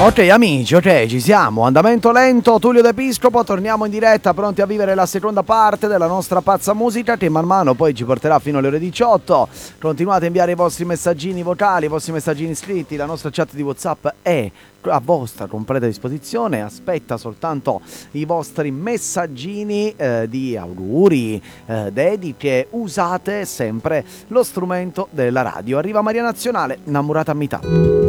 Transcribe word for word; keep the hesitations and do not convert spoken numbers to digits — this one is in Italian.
Ok amici, ok, ci siamo, andamento lento, Tullio D'Episcopo, torniamo in diretta pronti a vivere la seconda parte della nostra pazza musica che man mano poi ci porterà fino alle ore diciotto. Continuate a inviare i vostri messaggini vocali, i vostri messaggini scritti, la nostra chat di WhatsApp è a vostra completa disposizione, aspetta soltanto i vostri messaggini eh, di auguri, eh, dediche, usate sempre lo strumento della radio. Arriva Maria Nazionale, innamorata a metà.